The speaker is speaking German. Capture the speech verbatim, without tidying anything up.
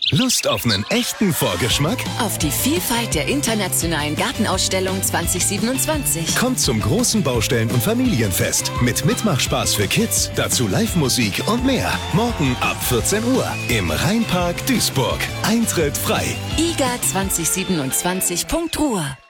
Lust auf einen echten Vorgeschmack? Auf die Vielfalt der internationalen Gartenausstellung zwanzig siebenundzwanzig. Kommt zum großen Baustellen- und Familienfest mit Mitmachspaß für Kids, dazu Live-Musik und mehr. Morgen ab vierzehn Uhr im Rheinpark Duisburg. Eintritt frei. i g a zwanzig siebenundzwanzig punkt ruhr